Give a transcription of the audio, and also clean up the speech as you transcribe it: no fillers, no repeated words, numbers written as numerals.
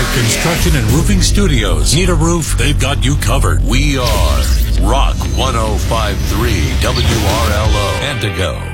Cartwright Construction and Roofing Studios. Need a roof? They've got you covered. We are Rock 105.3 WRLO. Antigo.